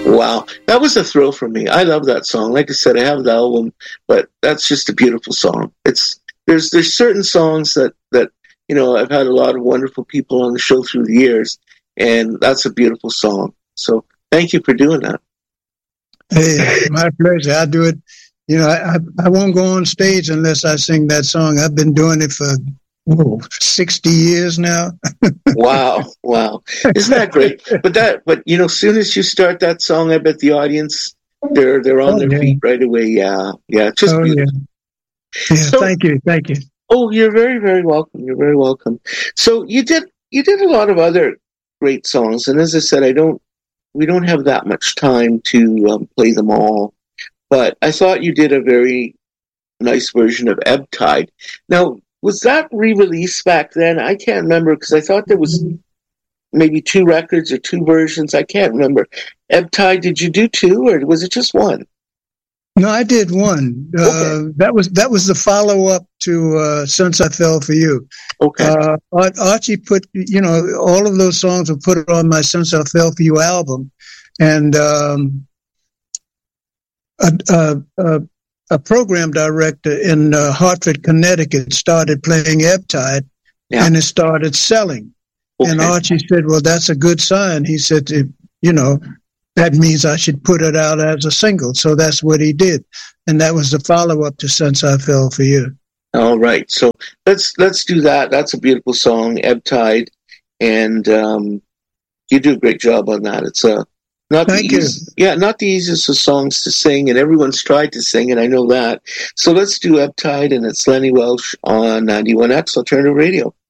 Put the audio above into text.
Wow, that was a thrill for me. I love that song. Like I said, I have the album, but that's just a beautiful song. There's certain songs that I've had a lot of wonderful people on the show through the years, and that's a beautiful song. So thank you for doing that. Hey, my pleasure. I do it. I won't go on stage unless I sing that song. I've been doing it for 60 years now. Wow. Isn't that great? But as soon as you start that song, I bet the audience, they're on their feet right away. Yeah. Just beautiful. Yeah, so, thank you. Oh, you're very, very welcome. You're very welcome. So you did a lot of other great songs, and as I said, we don't have that much time to play them all. But I thought you did a very nice version of Ebb Tide. Now, was that re-released back then? I can't remember, because I thought there was maybe 2 records or 2 versions. I can't remember. Ebb Tide, did you do 2, or was it just 1? No, I did 1. Okay. That was the follow-up to Since I Fell for You. Okay. Archie put, all of those songs were put on my Since I Fell for You album. And a program director in Hartford, Connecticut started playing Ebb Tide, and it started selling. Okay. And Archie said, well, that's a good sign. He said, that means I should put it out as a single. So that's what he did. And that was the follow-up to Since I Fell for You. All right. So let's do that. That's a beautiful song, Ebb Tide. And you do a great job on that. It's not the easiest of songs to sing, and everyone's tried to sing it. I know that. So let's do Ebb Tide, and it's Lenny Welch on 91X Alternative Radio.